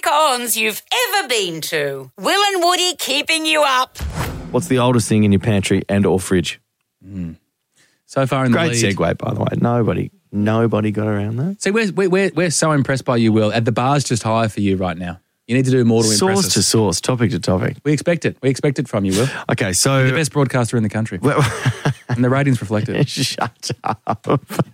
cons you've ever been to. Will and Woody keeping you up. What's the oldest thing in your pantry and or fridge? So far in the Great lead. segue, by the way. Nobody got around that. See, we're so impressed by you, Will. The bar's just higher for you right now. You need to do more to impress Source us. to source, topic to topic. We expect it. We expect it from you, Will. Okay, so... You're the best broadcaster in the country. And the ratings reflect it. Shut up.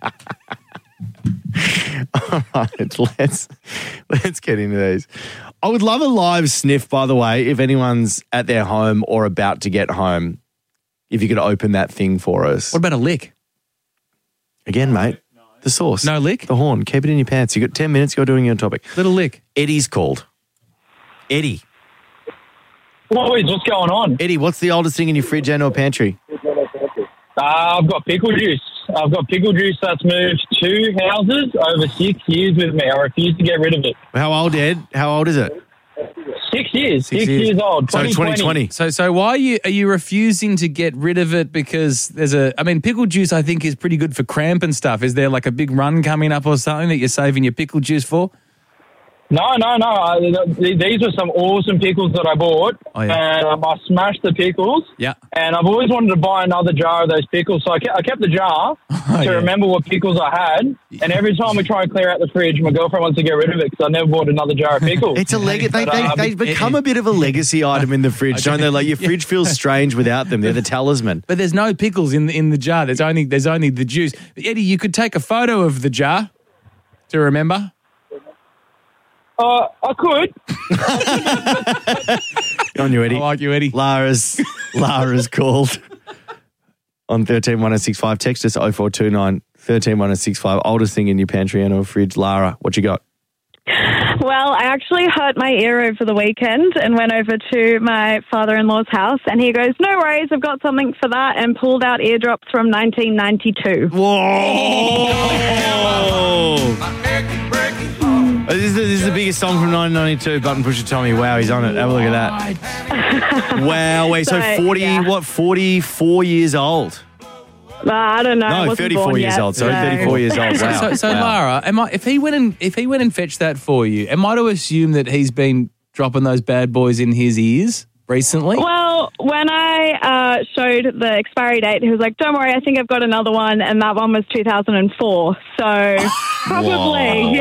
All right, let's get into these. I would love a live sniff, by the way, if anyone's at their home or about to get home, if you could open that thing for us. What about a lick? Again, mate, the sauce. No lick? The horn. Keep it in your pants. You got 10 minutes, you're doing your topic. Little lick. Eddie's called. Eddie. What's going on? Eddie, what's the oldest thing in your fridge and or pantry? I've got pickle juice. I've got pickle juice that's moved 2 houses over 6 years with me. I refuse to get rid of it. How old, Ed? How old is it? 6 years. 6 years old. So 2020. So why are you refusing to get rid of it? Because pickle juice I think is pretty good for cramp and stuff. Is there like a big run coming up or something that you're saving your pickle juice for? No. These were some awesome pickles that I bought. Oh, yeah. And I smashed the pickles. Yeah. And I've always wanted to buy another jar of those pickles. So I kept the jar to remember what pickles I had. And every time we try and clear out the fridge, my girlfriend wants to get rid of it because I never bought another jar of pickles. It's a they become a bit of a legacy item in the fridge, don't they? Like your fridge feels strange without them. They're the talisman. But there's no pickles in the jar. There's only the juice. Eddie, you could take a photo of the jar to remember. I could. On you, Eddie. I like you, Eddie. Lara's called on 131065. Text us 0429 131065. Oldest thing in your pantry and or fridge. Lara, what you got? Well, I actually hurt my ear over the weekend and went over to my father-in-law's house and he goes, no worries, I've got something for that, and pulled out eardrops from 1992. Whoa! This is the biggest song from 1992, Button Pusher Tommy. Wow, he's on it. Have a look at that. Wow, wait, so 44 years old? I don't know. I No, wasn't 34 born years yet, old. Sorry, 34 years old. Wow. So Wow. Lara, if he went and fetched that for you, am I to assume that he's been dropping those bad boys in his ears recently? Well, when I showed the expiry date, he was like, don't worry, I think I've got another one, and that one was 2004. So probably,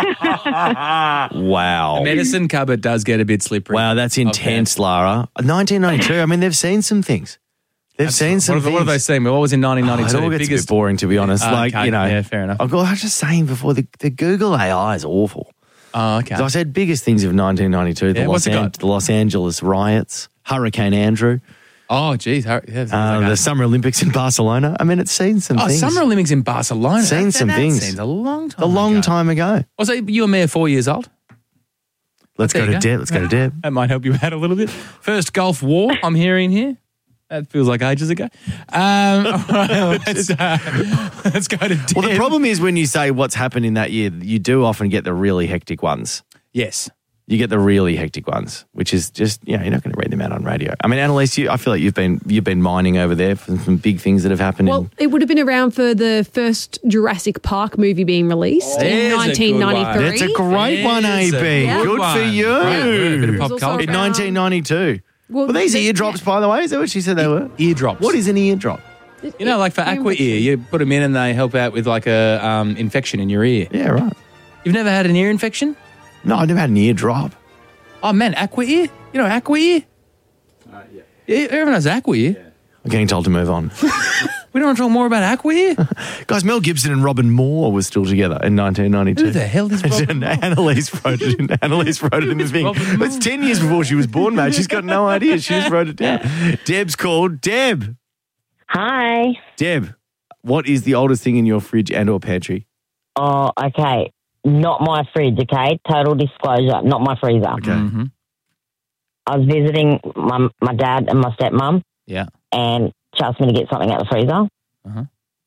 yeah. Wow. The medicine cupboard does get a bit slippery. Wow, that's intense, Lara. 1992, I mean, they've seen some things. They've seen some things. What have they seen? What was in 1992? It all gets a bit boring, to be honest. Okay, yeah, fair enough. I was just saying before, the Google AI is awful. Oh, okay. So I said biggest things of 1992, the Los Angeles riots, Hurricane Andrew. Oh, geez. The Summer Olympics in Barcelona. I mean, it's seen some things. Summer Olympics in Barcelona. Seen some things. That seems a long time A long time ago. Oh, so you and me are 4 years old? Let's go to Deb. Let's go to Deb. That might help you out a little bit. First Gulf War, I'm hearing here. That feels like ages ago. All right, let's go to Deb. Well, the problem is when you say what's happened in that year, you do often get the really hectic ones. Yes. You get the really hectic ones, which is just, you're not going to read them out on radio. I mean, Annalise, I feel like you've been mining over there for some big things that have happened. Well, it would have been around for the first Jurassic Park movie being released in 1993. That's a great one, AB. Good for you. Right, bit of pop culture. In 1992. Well, these eardrops, by the way, is that what she said they were? Eardrops. What is an eardrop? You know, like for Aqua Ear, you put them in and they help out with like a infection in your ear. Yeah, right. You've never had an ear infection? No, I never had an eardrop. Oh, man, Aqua Ear? You know Aqua Ear? Yeah. Everyone knows Aqua Ear. Yeah. I'm getting told to move on. We don't want to talk more about Aqua Ear? Guys, Mel Gibson and Robin Moore were still together in 1992. Who the hell is Robin Moore? Annalise wrote it in the thing. It's 10 years before she was born, mate. She's got no idea. She just wrote it down. Deb's called. Deb. Hi. Deb, what is the oldest thing in your fridge and or pantry? Oh, okay. Not my fridge, okay? Total disclosure, not my freezer. Okay. Mm-hmm. I was visiting my dad and my stepmom. Yeah. And she asked me to get something out of the freezer. Uh-huh.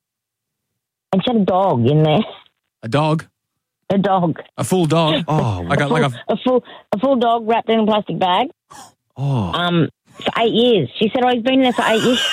And she had a dog in there. A dog? A dog. A full dog? Oh, a full dog wrapped in a plastic bag. Oh. For 8 years. She said, he's been there for 8 years.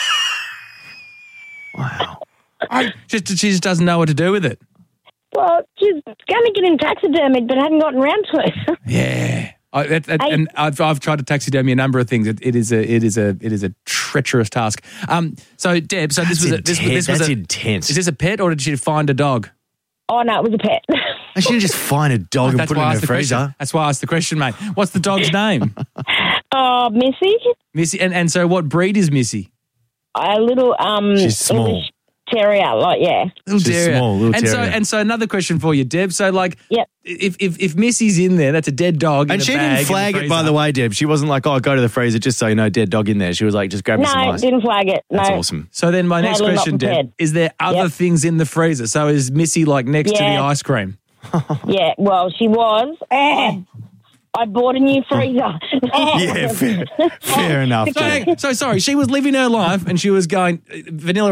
Wow. She just doesn't know what to do with it. Well, she's going to get him taxidermied, but hadn't gotten around to it. Yeah. And I've tried to taxidermy a number of things. It is a treacherous task. So Deb, this was intense. Is this a pet or did she find a dog? Oh, no, it was a pet. I should just find a dog and put it in the freezer. That's why I asked the question, mate. What's the dog's name? Missy. Missy. And so what breed is Missy? A little She's small. English terrier, Little She's terrier. small, little and terrier. So another question for you, Deb. So Yep. if Missy's in there, that's a dead dog. And in a she bag didn't flag in the it, by freezer. the way, Deb. She wasn't like, go to the freezer just so you know, dead dog in there. She was like, just grab me some No, ice. didn't flag it. That's no. awesome. So then my next Totally not question, Deb, prepared. is there other things in the freezer? So is Missy like next to the Yeah. ice cream? Yeah, well, she was. I bought a new freezer. Yeah, fair enough. Deb. So sorry, she was living her life and she was going vanilla